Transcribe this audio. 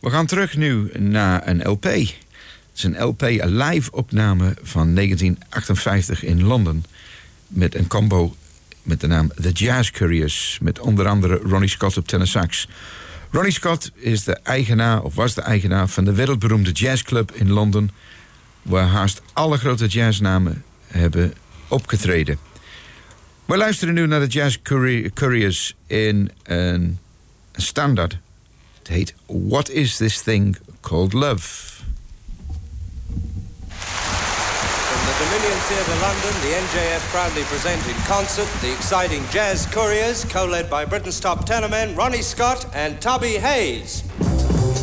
We gaan terug nu naar een LP. Het is een LP, een live-opname van 1958 in Londen. Met een combo met de naam The Jazz Couriers. Met onder andere Ronnie Scott op tenorsax. Ronnie Scott is de eigenaar, of was de eigenaar van de wereldberoemde jazzclub in Londen, waar haast alle grote jazznamen hebben opgetreden. We luisteren nu naar de Jazz Couriers in een standaard. Het heet What Is This Thing Called Love? From the Dominion Theatre London, the NJF proudly present in concert the exciting Jazz Couriers, co-led by Britain's top tenormen Ronnie Scott and Tubby Hayes.